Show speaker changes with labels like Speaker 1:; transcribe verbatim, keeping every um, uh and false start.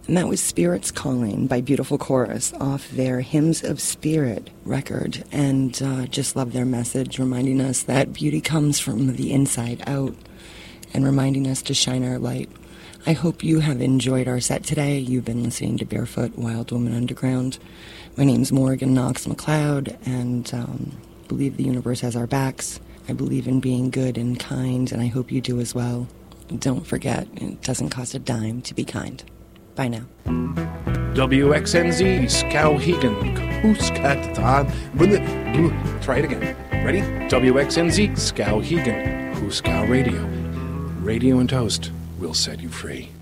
Speaker 1: And that was Spirits Calling by Beautiful Chorus off their Hymns of Spirit record. And uh, just love their message, reminding us that beauty comes from the inside out and reminding us to shine our light. I hope you have enjoyed our set today. You've been listening to Barefoot Wild Woman Underground. My name's Morgan Knox McLeod, and um, believe the universe has our backs. I believe in being good and kind, and I hope you do as well. Don't forget, it doesn't cost a dime to be kind. Bye now.
Speaker 2: W X N Z, Skowhegan, Huskattan. Try it again. Ready? W X N Z, Skowhegan, Huska Radio. Radio and Toast will set you free.